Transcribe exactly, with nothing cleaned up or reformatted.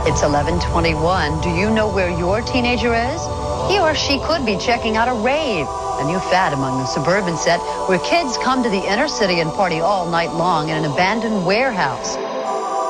It's eleven twenty-one. Do you know where your teenager is? He or she could be checking out a rave, a new fad among the suburban set where kids come to the inner city and party all night long in an abandoned warehouse.